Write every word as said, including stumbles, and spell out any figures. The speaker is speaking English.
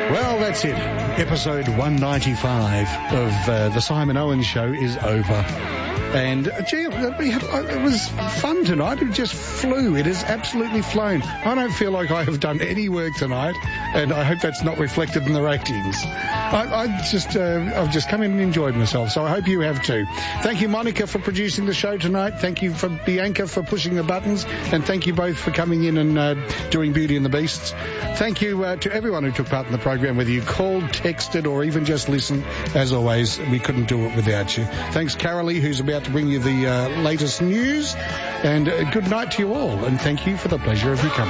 Well, that's it. Episode one ninety-five of uh, The Simon Owen Show is over. And, uh, gee, we had, uh, it was fun tonight. It just flew. It has absolutely flown. I don't feel like I have done any work tonight, and I hope that's not reflected in the ratings. I, I just, uh, I've just come in and enjoyed myself, so I hope you have too. Thank you, Monica, for producing the show tonight. Thank you for Bianca for pushing the buttons, and thank you both for coming in and uh, doing Beauty and the Beasts. Thank you uh, to everyone who took part in the program, whether you called, texted, or even just listened. As always, we couldn't do it without you. Thanks, Carolee, who's about to bring you the uh, latest news, and uh, good night to you all, and thank you for the pleasure of your company.